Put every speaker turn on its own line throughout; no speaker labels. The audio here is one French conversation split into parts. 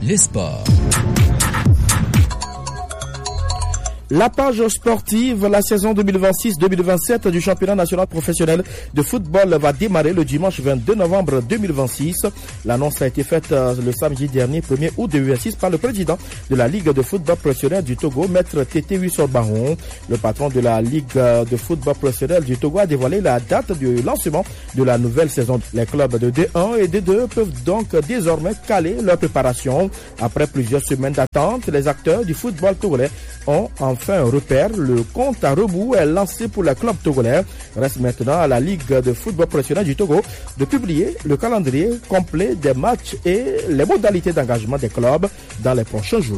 Les sports.
La page sportive, la saison 2026-2027 du championnat national professionnel de football va démarrer le dimanche 22 novembre 2026. L'annonce a été faite le samedi dernier, 1er août 2026, par le président de la Ligue de football professionnel du Togo, Maître Tété Wissor-Baron. Le patron de la Ligue de football professionnel du Togo a dévoilé la date du lancement de la nouvelle saison. Les clubs de D1 et D2 peuvent donc désormais caler leur préparation. Après plusieurs semaines d'attente, les acteurs du football togolais ont enfin un repère. Le compte à rebours est lancé pour les clubs togolais. Reste maintenant à la Ligue de football professionnel du Togo de publier le calendrier complet des matchs et les modalités d'engagement des clubs dans les prochains jours.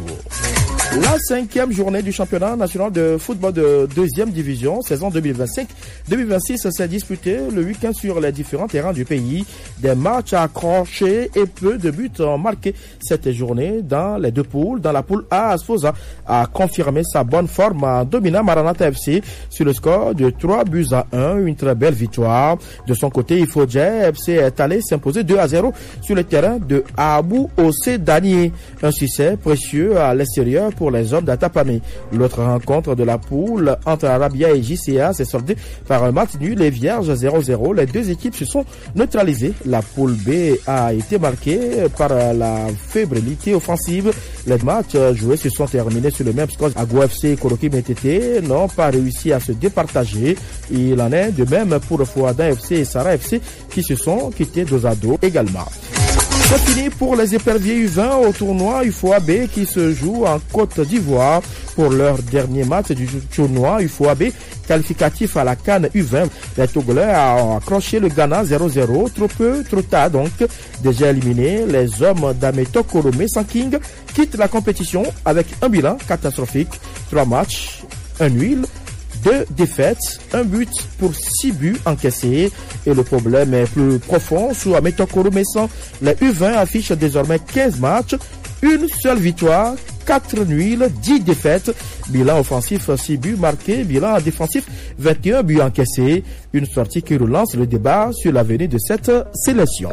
La 5e journée du championnat national de football de 2e division, saison 2025-2026, s'est disputée le week-end sur les différents terrains du pays. Des matchs accrochés et peu de buts ont marqué cette journée dans les deux poules. Dans la poule A, Asfosa a confirmé sa bonne forme en dominant Maranatha FC sur le score de 3-1, une très belle victoire. De son côté, Ifodje FC est allé s'imposer 2-0 sur le terrain de Abou Ossé Danier. Un succès précieux à l'extérieur pour les hommes d'Atapamé. L'autre rencontre de la poule entre Arabia et JCA s'est soldée par un match nul et vierge 0-0. Les deux équipes se sont neutralisées. La poule B a été marquée par la fébrilité offensive. Les matchs joués se sont terminés sur le même score. Agou FC et Koroki Métété n'ont pas réussi à se départager. Il en est de même pour Fouada FC et Sarah FC qui se sont quittés dos à dos également. C'est fini pour les éperviers U20 au tournoi UFOAB qui se joue en Côte d'Ivoire pour leur dernier match du tournoi UFOAB qualificatif à la CAN U20. Les Togolais ont accroché le Ghana 0-0, trop peu, trop tard donc. Déjà éliminés, les hommes d'Ameto Korome Sanking quittent la compétition avec un bilan catastrophique. 3 matchs, un nul, 2 défaites, 1 but pour 6 buts encaissés. Et le problème est plus profond sous Ametokoro Messan. Les U20 affichent désormais 15 matchs, une seule victoire, 4 nuls, 10 défaites. Bilan offensif 6 buts marqués, bilan défensif 21 buts encaissés. Une sortie qui relance le débat sur l'avenir de cette sélection.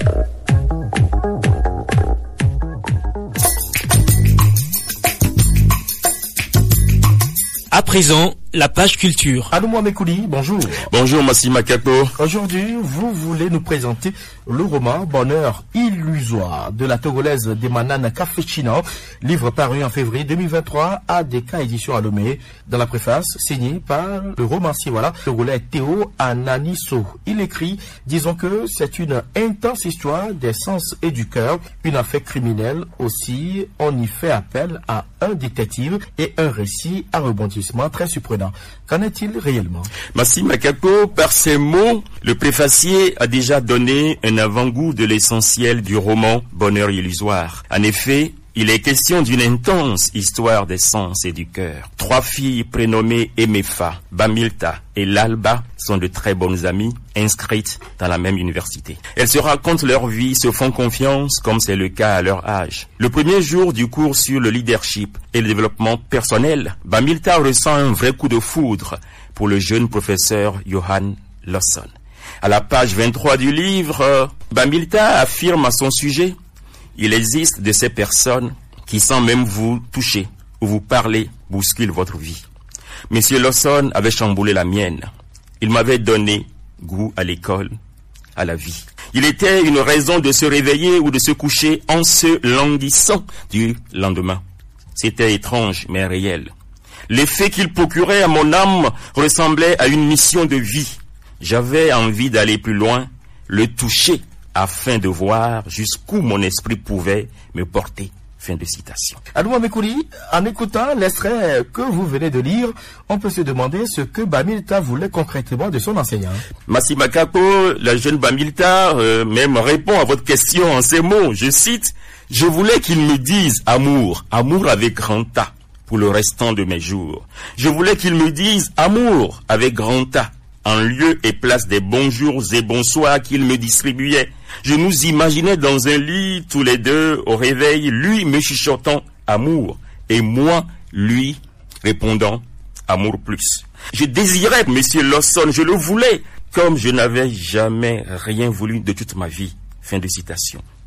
À présent, la page culture.
Anoumou Amekouli, bonjour.
Bonjour Massima Kako.
Aujourd'hui, vous voulez nous présenter le roman Bonheur illusoire de la Togolaise Demanane Kafechina, livre paru en février 2023 à DK Édition à Lomé, dans la préface signée par le romancier togolais Théo Ananiso. Il écrit, disons que c'est une intense histoire des sens et du cœur, une affaire criminelle aussi, on y fait appel à un détective et un récit à rebondissement très surprenant. Qu'en est-il réellement?
Massima Kako, par ces mots, le préfacier a déjà donné un avant-goût de l'essentiel du roman Bonheur illusoire. En effet, il est question d'une intense histoire des sens et du cœur. 3 filles prénommées Emefa, Bamilta et Lalba sont de très bonnes amies, inscrites dans la même université. Elles se racontent leur vie, se font confiance, comme c'est le cas à leur âge. Le premier jour du cours sur le leadership et le développement personnel, Bamilta ressent un vrai coup de foudre pour le jeune professeur Johan Lawson. À la page 23 du livre, Bamilta affirme à son sujet: il existe de ces personnes qui, sans même vous toucher ou vous parler, bousculent votre vie. Monsieur Lawson avait chamboulé la mienne. Il m'avait donné goût à l'école, à la vie. Il était une raison de se réveiller ou de se coucher en se languissant du lendemain. C'était étrange mais réel. L'effet qu'il procurait à mon âme ressemblait à une mission de vie. J'avais envie d'aller plus loin, le toucher, afin de voir jusqu'où mon esprit pouvait me porter. Fin de citation.
Anoumou Amekouli, en écoutant l'extrait que vous venez de lire, on peut se demander ce que Bamilta voulait concrètement de son enseignant.
Massima Kako, la jeune Bamilta, même répond à votre question en ces mots. Je cite: je voulais qu'il me dise amour, amour avec grand A, pour le restant de mes jours. Je voulais qu'il me dise amour avec grand A, en lieu et place des bonjours et bonsoirs qu'il me distribuait. Je nous imaginais dans un lit, tous les deux, au réveil, lui me chuchotant amour, et moi, lui, répondant amour plus. Je désirais Monsieur Lawson, je le voulais, comme je n'avais jamais rien voulu de toute ma vie. Fin de citation.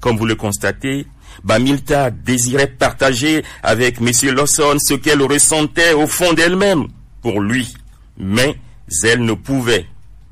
Comme vous le constatez, Bamilta désirait partager avec M. Lawson ce qu'elle ressentait au fond d'elle-même pour lui. Mais elle ne pouvait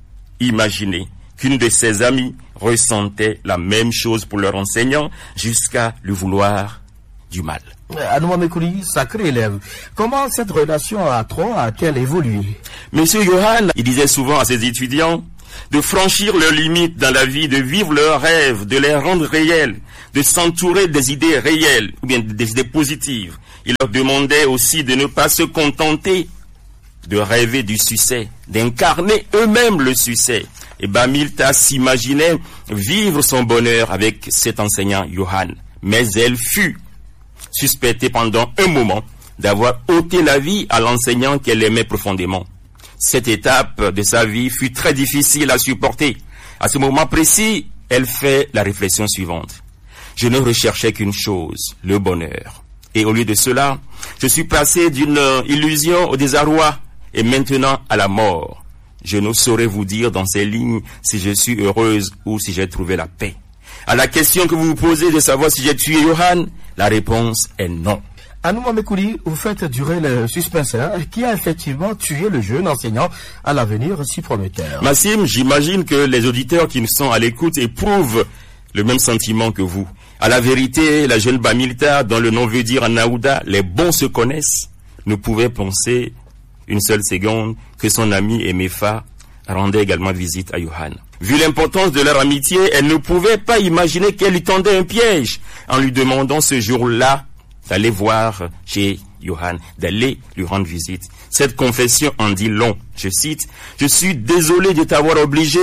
imaginer qu'une de ses amies ressentait la même chose pour leur enseignant jusqu'à lui vouloir du mal.
Anouma Mekouli, sacré élève, comment cette relation à trois a-t-elle évolué?
Monsieur Johan, il disait souvent à ses étudiants de franchir leurs limites dans la vie, de vivre leurs rêves, de les rendre réels, de s'entourer des idées réelles, ou bien des idées positives. Il leur demandait aussi de ne pas se contenter de rêver du succès, d'incarner eux-mêmes le succès. Et Bamilta s'imaginait vivre son bonheur avec cet enseignant Johan. Mais elle fut suspectée pendant un moment d'avoir ôté la vie à l'enseignant qu'elle aimait profondément. Cette étape de sa vie fut très difficile à supporter. À ce moment précis, elle fait la réflexion suivante. Je ne recherchais qu'une chose, le bonheur. Et au lieu de cela, je suis passé d'une illusion au désarroi et maintenant à la mort. Je ne saurais vous dire dans ces lignes si je suis heureuse ou si j'ai trouvé la paix. À la question que vous vous posez de savoir si j'ai tué Johan, la réponse est non.
Anouma Mekouli, vous faites durer le suspense qui a effectivement tué le jeune enseignant à l'avenir si prometteur.
Massim, j'imagine que les auditeurs qui sont à l'écoute éprouvent le même sentiment que vous. À la vérité, la jeune Bamilta, dont le nom veut dire en Naouda, les bons se connaissent, ne pouvait penser une seule seconde que son ami Emefa rendait également visite à Johan. Vu l'importance de leur amitié, elle ne pouvait pas imaginer qu'elle lui tendait un piège en lui demandant ce jour-là d'aller voir chez Johan, d'aller lui rendre visite. Cette confession en dit long. Je cite, « Je suis désolé de t'avoir obligé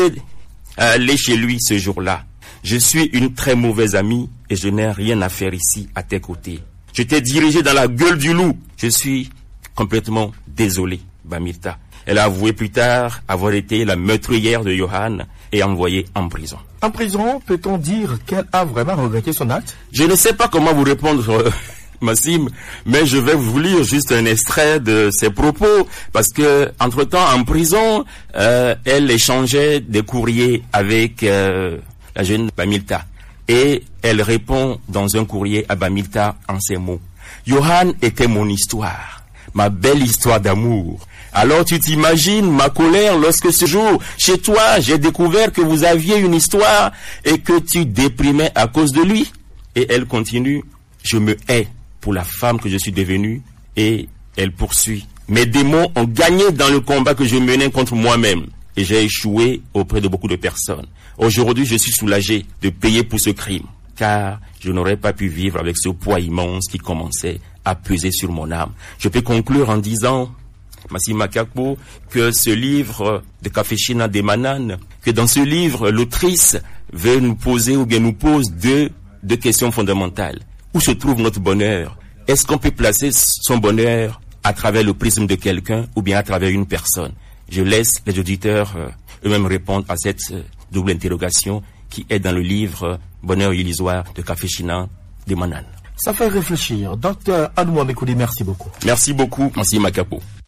à aller chez lui ce jour-là. Je suis une très mauvaise amie et je n'ai rien à faire ici à tes côtés. Je t'ai dirigé dans la gueule du loup. Je suis complètement désolé, Bamilta. » Elle a avoué plus tard avoir été la meurtrière de Johan et envoyée en prison.
En prison, peut-on dire qu'elle a vraiment regretté son acte?
Je ne sais pas comment vous répondre, Massim, mais je vais vous lire juste un extrait de ses propos, parce que entre-temps, en prison, elle échangeait des courriers avec la jeune Bamilta. Et elle répond dans un courrier à Bamilta en ces mots. « Johan était mon histoire, ma belle histoire d'amour. Alors tu t'imagines ma colère lorsque ce jour, chez toi, j'ai découvert que vous aviez une histoire et que tu déprimais à cause de lui. » Et elle continue, « Je me hais pour la femme que je suis devenue. » Et elle poursuit, « Mes démons ont gagné dans le combat que je menais contre moi-même. Et j'ai échoué auprès de beaucoup de personnes. Aujourd'hui, je suis soulagé de payer pour ce crime, car je n'aurais pas pu vivre avec ce poids immense qui commençait à peser sur mon âme. » Je peux conclure en disant, Massim Makakpo, que ce livre de Kafeshina Demanan, que dans ce livre, l'autrice veut nous poser ou bien nous pose deux questions fondamentales. Où se trouve notre bonheur? Est-ce qu'on peut placer son bonheur à travers le prisme de quelqu'un ou bien à travers une personne? Je laisse les auditeurs eux-mêmes répondre à cette double interrogation qui est dans le livre Bonheur illusoire de Kafeshina Demanan.
Ça fait réfléchir. Docteur Anouma Mekouli, merci beaucoup.
Merci beaucoup, Massim Makakpo.